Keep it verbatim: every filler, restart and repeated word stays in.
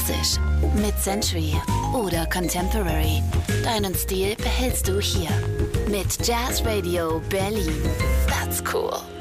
Klassisch, Mid-Century oder Contemporary. Deinen Stil behältst du hier. Mit Jazz Radio Berlin. That's cool.